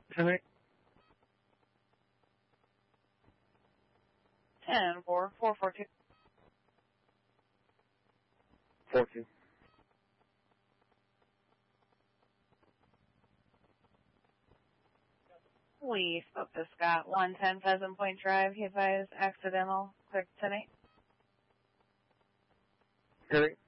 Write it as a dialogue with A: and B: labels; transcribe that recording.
A: 10-8.
B: 10-4, 442.
A: 4-2.
B: We spoke to Scott, 110 Pheasant Point Drive. He advised accidental, clear 10-8.
A: 10-8.